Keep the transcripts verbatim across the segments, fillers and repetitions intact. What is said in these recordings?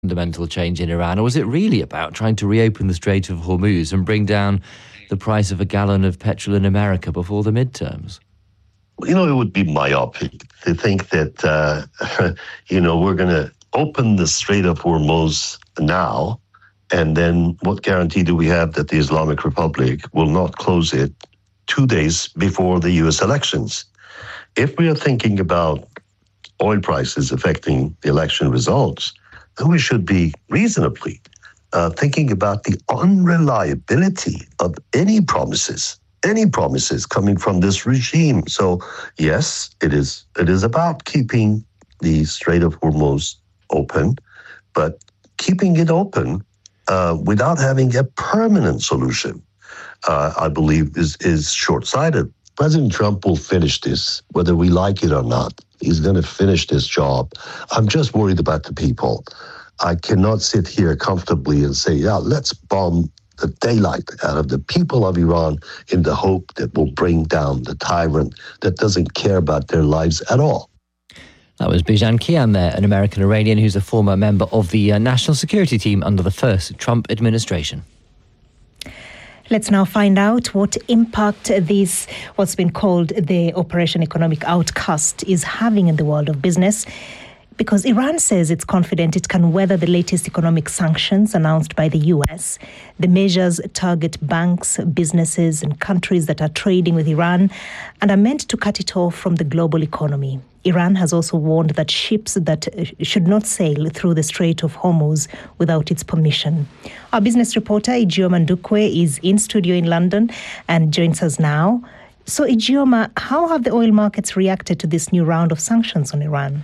fundamental change in Iran, or was it really about trying to reopen the Strait of Hormuz and bring down the price of a gallon of petrol in America before the midterms? You know, it would be myopic to think that, uh, you know, we're going to open the Strait of Hormuz now, and then what guarantee do we have that the Islamic Republic will not close it two days before the U S elections? If we are thinking about oil prices affecting the election results, then we should be reasonably uh, thinking about the unreliability of any promises, any promises coming from this regime. So yes, it is it is about keeping the Strait of Hormuz open, but keeping it open uh, without having a permanent solution, uh, I believe, is, is short-sighted. President Trump will finish this, whether we like it or not. He's going to finish this job. I'm just worried about the people. I cannot sit here comfortably and say, yeah, let's bomb the daylight out of the people of Iran in the hope that will bring down the tyrant that doesn't care about their lives at all. That was Bijan Kian there, an American Iranian who's a former member of the uh, national security team under the first Trump administration. Let's now find out what impact this, what's been called the Operation Economic Outcast, is having in the world of business. Because Iran says it's confident it can weather the latest economic sanctions announced by the U S. The measures target banks, businesses, and countries that are trading with Iran and are meant to cut it off from the global economy. Iran has also warned that ships that should not sail through the Strait of Hormuz without its permission. Our business reporter, Ijeoma Ndukwe, is in studio in London and joins us now. So, Ijeoma, how have the oil markets reacted to this new round of sanctions on Iran?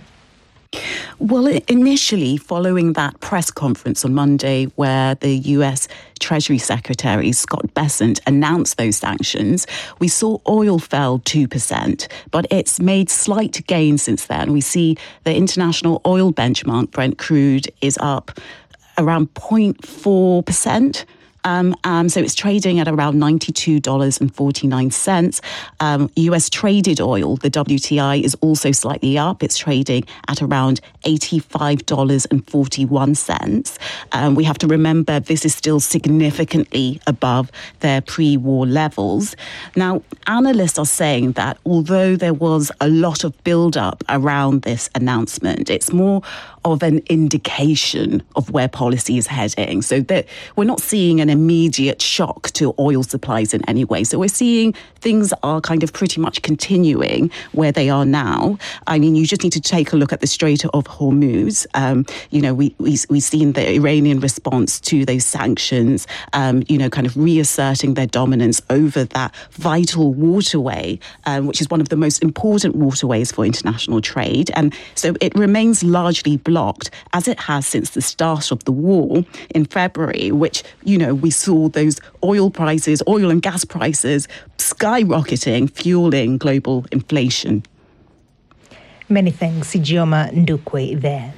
Well, initially, following that press conference on Monday where the U S Treasury Secretary Scott Bessent announced those sanctions, we saw oil fell two percent, but it's made slight gains since then. We see the international oil benchmark, Brent crude, is up around zero point four percent. Um, um, so it's trading at around ninety-two dollars and forty-nine cents. Um, U S traded oil, the W T I, is also slightly up. It's trading at around eighty-five dollars and forty-one cents. Um, we have to remember this is still significantly above their pre-war levels. Now, analysts are saying that although there was a lot of build-up around this announcement, it's more of an indication of where policy is heading. So that we're not seeing an immediate shock to oil supplies in any way. So we're seeing things are kind of pretty much continuing where they are now. I mean, you just need to take a look at the Strait of Hormuz. Um, you know, we, we, we've seen the Iranian response to those sanctions, um, you know, kind of reasserting their dominance over that vital waterway, um, which is one of the most important waterways for international trade. And so it remains largely blocked, as it has since the start of the war in February, which, you know, we saw those oil prices, oil and gas prices skyrocketing, fueling global inflation. Many thanks, Ijeoma Ndukwe there.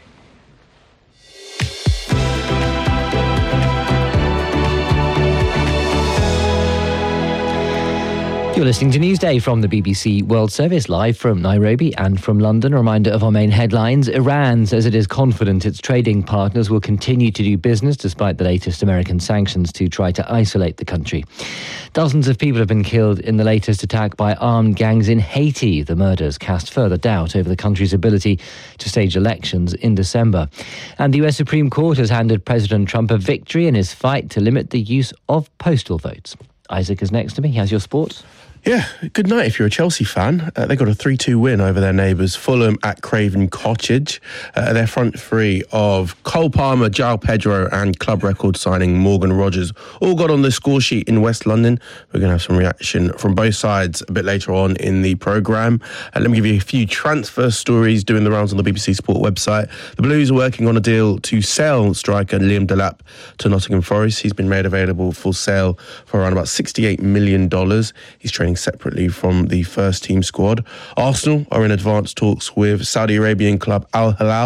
You're listening to Newsday from the B B C World Service, live from Nairobi and from London. A reminder of our main headlines. Iran says it is confident its trading partners will continue to do business despite the latest American sanctions to try to isolate the country. Dozens of people have been killed in the latest attack by armed gangs in Haiti. The murders cast further doubt over the country's ability to stage elections in December. And the U S Supreme Court has handed President Trump a victory in his fight to limit the use of postal votes. Isaac is next to me. He has your sports. Yeah, good night if you're a Chelsea fan. Uh, they got a three two win over their neighbours Fulham at Craven Cottage. Uh, their front three of Cole Palmer, João Pedro and club record signing Morgan Rogers all got on the score sheet in West London. We're going to have some reaction from both sides a bit later on in the programme. Uh, let me give you a few transfer stories doing the rounds on the B B C Sport website. The Blues are working on a deal to sell striker Liam Delap to Nottingham Forest. He's been made available for sale for around about sixty-eight million dollars. He's training separately from the first team squad. Arsenal are in advanced talks with Saudi Arabian club Al Hilal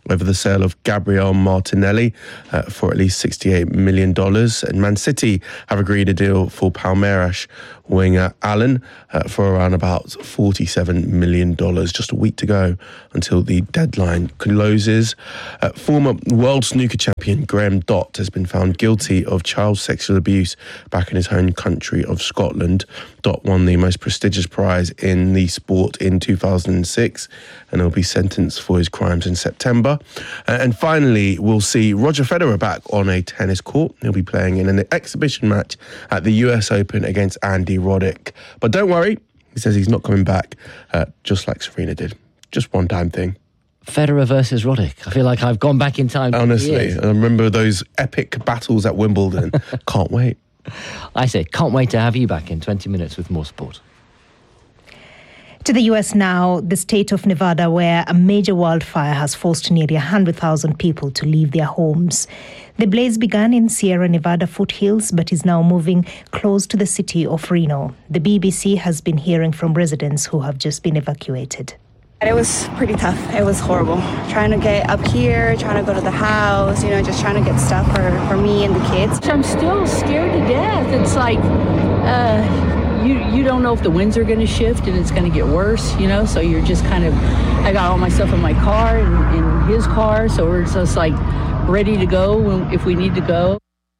over the sale of Gabriel Martinelli uh, for at least sixty-eight million dollars. And Man City have agreed a deal for Palmeiras winger Allen uh, for around about forty-seven million dollars. Just a week to go until the deadline closes. Uh, former world snooker champion Graham Dott has been found guilty of child sexual abuse back in his home country of Scotland. Dott won the most prestigious prize in the sport in two thousand six, and he'll be sentenced for his crimes in September. Uh, and finally, we'll see Roger Federer back on a tennis court. He'll be playing in an exhibition match at the U S Open against Andy Roddick. But don't worry, he says he's not coming back, uh, just like Serena did. Just one-time thing. Federer versus Roddick. I feel like I've gone back in time. Honestly, I remember those epic battles at Wimbledon. Can't wait. I say, can't wait to have you back in twenty minutes with more sport. To the U S now, the state of Nevada, where a major wildfire has forced nearly one hundred thousand people to leave their homes. The blaze began in Sierra Nevada foothills, but is now moving close to the city of Reno. The B B C has been hearing from residents who have just been evacuated. It was pretty tough. It was horrible. Trying to get up here, trying to go to the house, you know, just trying to get stuff for, for me and the kids. I'm still scared to death. It's like, uh, you you don't know if the winds are going to shift and it's going to get worse, you know, so you're just kind of, I got all my stuff in my car and in his car, so we're just like ready to go when, if we need to go.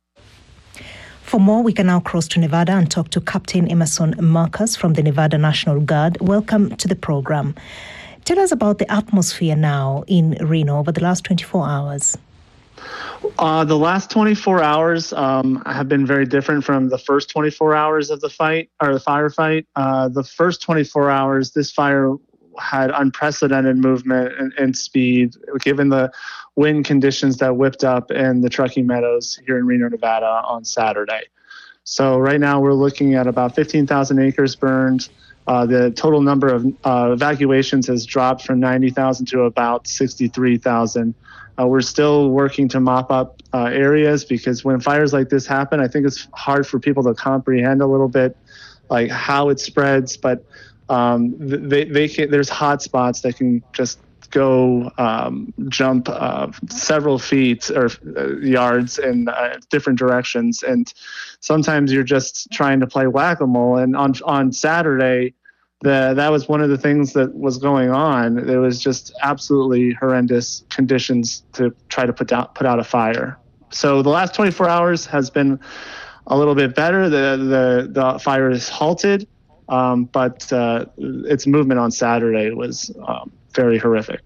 For more, we can now cross to Nevada and talk to Captain Emerson Marcus from the Nevada National Guard. Welcome to the program. Tell us about the atmosphere now in Reno over the last twenty-four hours. Uh, the last twenty-four hours um, have been very different from the first twenty-four hours of the fight or the firefight. Uh, the first twenty-four hours, this fire had unprecedented movement and, and speed, given the wind conditions that whipped up in the Truckee Meadows here in Reno, Nevada on Saturday. So right now we're looking at about fifteen thousand acres burned. Uh, the total number of uh, evacuations has dropped from ninety thousand to about sixty-three thousand. Uh, we're still working to mop up uh, areas because when fires like this happen, I think it's hard for people to comprehend a little bit like how it spreads. But um, they, they can, there's hot spots that can just go um, jump uh, several feet or uh, yards in uh, different directions. And sometimes you're just trying to play whack-a-mole. And on on Saturday, the, that was one of the things that was going on. There was just absolutely horrendous conditions to try to put out, put out a fire. So the last twenty-four hours has been a little bit better. The, the, the fire is halted, um, but uh, its movement on Saturday was um, very horrific.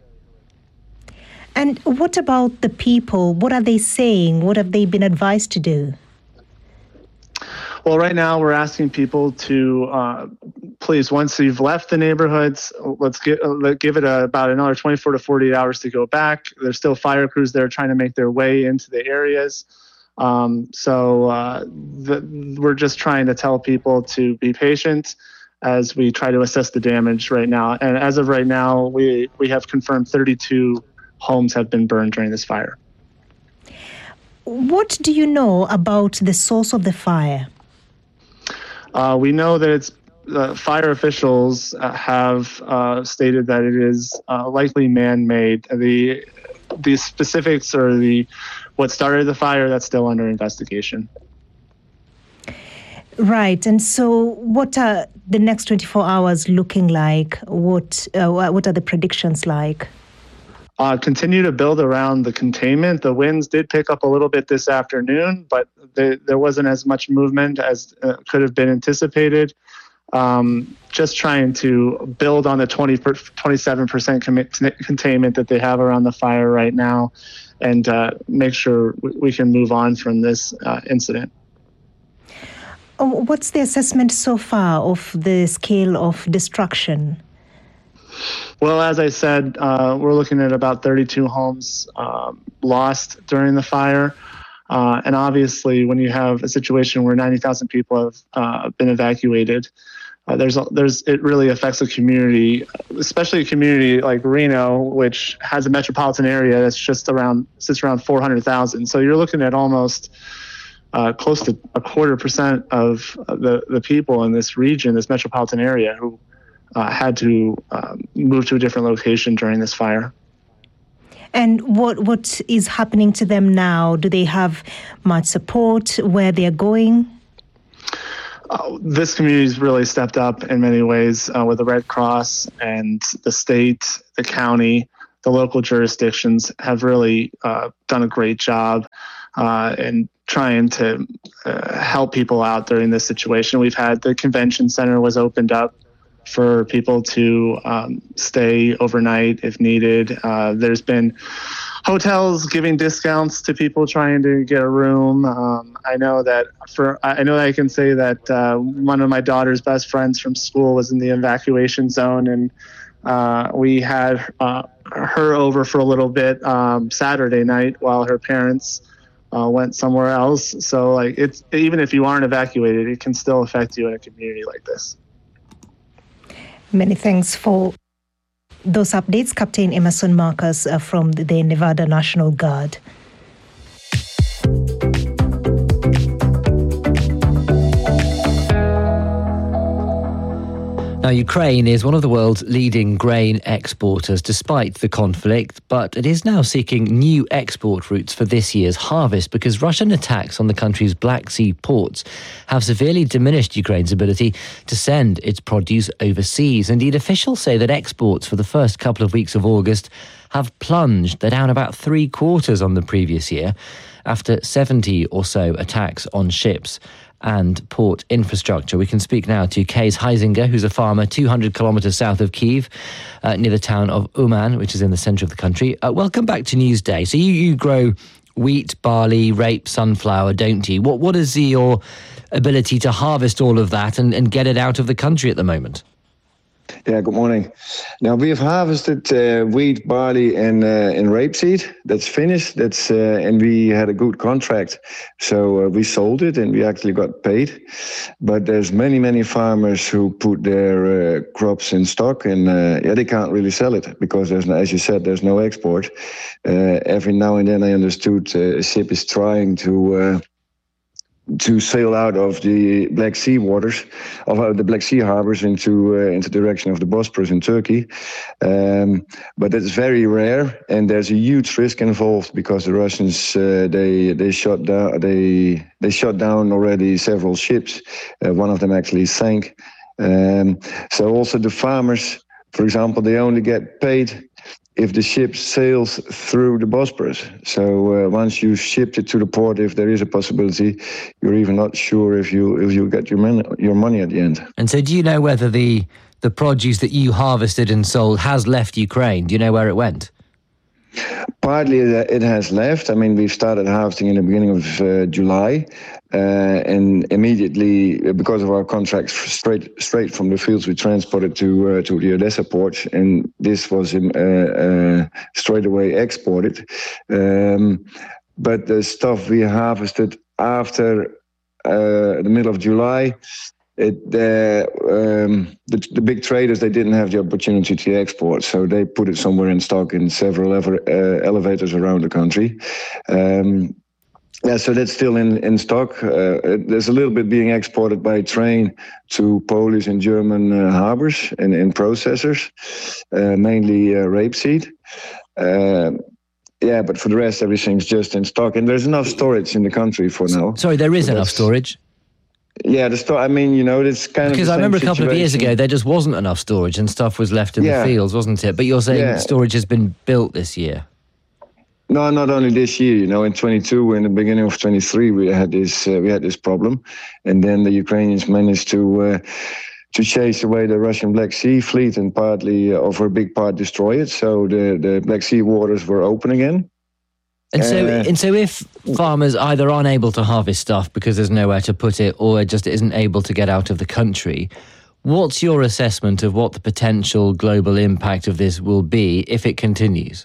And what about the people? What are they saying? What have they been advised to do? Well, right now we're asking people to uh, please, once you've left the neighborhoods, let's get, uh, give it a, about another twenty-four to forty-eight hours to go back. There's still fire crews there trying to make their way into the areas. Um, so uh, the, we're just trying to tell people to be patient as we try to assess the damage right now. And as of right now, we, we have confirmed thirty-two homes have been burned during this fire. What do you know about the source of the fire? Uh, we know that it's uh, fire officials uh, have uh, stated that it is uh, likely man-made. The the specifics or the what started the fire, that's still under investigation. Right, and so what are the next twenty-four hours looking like? What uh, what are the predictions like? Uh, continue to build around the containment. The winds did pick up a little bit this afternoon, but they, there wasn't as much movement as uh, could have been anticipated. Um, just trying to build on the twenty, twenty-seven percent commit, containment that they have around the fire right now and uh, make sure we can move on from this uh, incident. What's the assessment so far of the scale of destruction? Well, as I said, uh, we're looking at about thirty-two homes um, lost during the fire. Uh, and obviously, when you have a situation where ninety thousand people have uh, been evacuated, uh, there's there's it really affects a community, especially a community like Reno, which has a metropolitan area that's just around sits around four hundred thousand. So you're looking at almost uh, close to a quarter percent of the the people in this region, this metropolitan area, who Uh, had to um, move to a different location during this fire. And what what is happening to them now? Do they have much support where they're going? Uh, this community's really stepped up in many ways uh, with the Red Cross, and the state, the county, the local jurisdictions have really uh, done a great job uh, in trying to uh, help people out during this situation. We've had the convention center was opened up for people to um, stay overnight if needed. Uh, there's been hotels giving discounts to people trying to get a room. Um, I know that for I know I can say that uh, one of my daughter's best friends from school was in the evacuation zone, and uh, we had uh, her over for a little bit um, Saturday night while her parents uh, went somewhere else. So like it's even if you aren't evacuated, it can still affect you in a community like this. Many thanks for those updates, Captain Emerson Marcus uh, from the Nevada National Guard. Now, Ukraine is one of the world's leading grain exporters despite the conflict, but it is now seeking new export routes for this year's harvest because Russian attacks on the country's Black Sea ports have severely diminished Ukraine's ability to send its produce overseas. Indeed, officials say that exports for the first couple of weeks of August have plunged. They're down about three quarters on the previous year after seventy or so attacks on ships and port infrastructure. We can speak now to Kees Heisinger, who's a farmer two hundred kilometres south of Kyiv, uh, near the town of Uman, which is in the centre of the country. Uh, welcome back to Newsday. So you, you grow wheat, barley, rape, sunflower, don't you? What What is your ability to harvest all of that and, and get it out of the country at the moment? Yeah, good morning. Now we have harvested uh, wheat, barley, and uh, and rapeseed. That's finished. That's uh, and we had a good contract, so uh, we sold it and we actually got paid. But there's many many farmers who put their uh, crops in stock, and uh, yeah, they can't really sell it because there's no, as you said, there's no export. Uh, every now and then I understood uh, a ship is trying to. Uh, to sail out of the Black Sea waters, of uh, the Black Sea harbors into uh, into the direction of the Bosporus in Turkey. Um, but it's very rare, and there's a huge risk involved because the Russians uh, they they shot down they they shot down already several ships. Uh, one of them actually sank. Um, so also the farmers, for example, they only get paid if the ship sails through the Bosporus. So uh, once you've shipped it to the port, if there is a possibility, you're even not sure if you if you get your money your money at the end. And so, do you know whether the the produce that you harvested and sold has left Ukraine? Do you know where it went? Partly it has left. I mean, we've started harvesting in the beginning of uh, July, uh, and immediately, because of our contracts, straight straight from the fields, we transported to uh, to the Odessa port, and this was uh, uh, straight away exported. Um, but the stuff we harvested after uh, the middle of July, It, uh, um, the, the big traders, they didn't have the opportunity to export, so they put it somewhere in stock in several ever, uh, elevators around the country. Um, yeah, so that's still in, in stock. Uh, there's a little bit being exported by train to Polish and German uh, harbors and, and processors, uh, mainly uh, rapeseed. Uh, yeah, but for the rest, everything's just in stock, and there's enough storage in the country for now. Sorry, there is so enough storage? Yeah, the store. I mean, you know, it's kind because of. Because I remember a situation. couple of years ago there just wasn't enough storage and stuff was left in yeah. the fields, wasn't it? But you're saying yeah. storage has been built this year. No, not only this year. You know, in twenty-two, in the beginning of twenty-three, we had this uh, we had this problem, and then the Ukrainians managed to uh, to chase away the Russian Black Sea fleet and partly, uh, or for a big part, destroy it. So the the Black Sea waters were open again. And so, uh, and so, if farmers either aren't able to harvest stuff because there's nowhere to put it, or just isn't able to get out of the country, what's your assessment of what the potential global impact of this will be if it continues?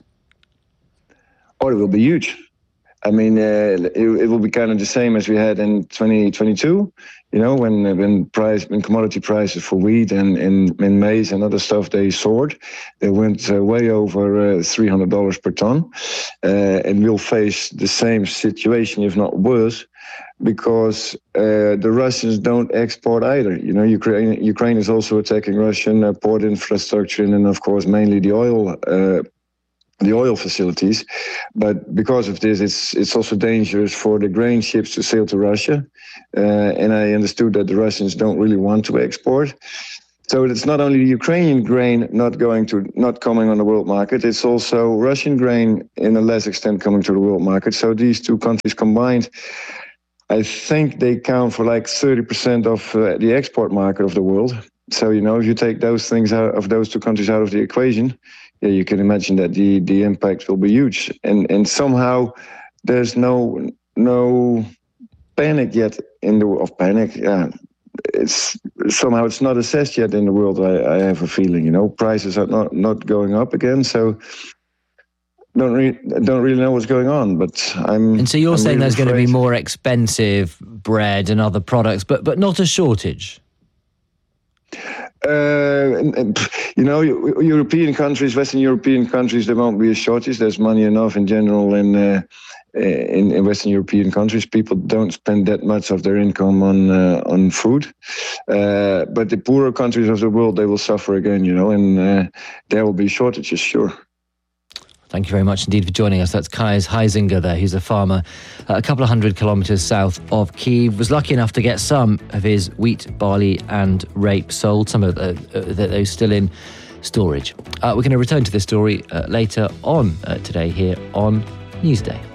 Oh, it will be huge. I mean, uh, it, it will be kind of the same as we had in twenty twenty-two. You know, when when price when commodity prices for wheat and, and, and maize and other stuff, they soared. They went uh, way over uh, three hundred dollars per ton, uh, and we'll face the same situation, if not worse, because uh, the Russians don't export either. You know, Ukraine Ukraine is also attacking Russian uh, port infrastructure and, then, of course, mainly the oil. Uh, the oil facilities. But because of this, it's it's also dangerous for the grain ships to sail to Russia. Uh, and I understood that the Russians don't really want to export. So it's not only the Ukrainian grain not going to not coming on the world market, it's also Russian grain in a less extent coming to the world market. So these two countries combined, I think they count for like thirty percent of uh, the export market of the world. So, you know, if you take those things out of those two countries out of the equation, yeah, you can imagine that the, the impact will be huge. And and somehow there's no no panic yet in the of panic. Yeah, it's somehow it's not assessed yet in the world. I, I have a feeling, you know, prices are not, not going up again. So don't really don't really know what's going on. But I'm. And so you're I'm saying really there's afraid. going to be more expensive bread and other products, but but not a shortage. Uh, and, and, you know, European countries, Western European countries, there won't be a shortage. There's money enough in general in, uh, in in Western European countries. People don't spend that much of their income on uh, on food. Uh, but the poorer countries of the world, they will suffer again, you know, and uh, there will be shortages, sure. Thank you very much indeed for joining us. That's Kais Heisinger there, who's a farmer uh, a couple of hundred kilometres south of Kyiv. Was lucky enough to get some of his wheat, barley and rape sold, some of uh, uh, those still in storage. Uh, we're going to return to this story uh, later on uh, today here on Newsday.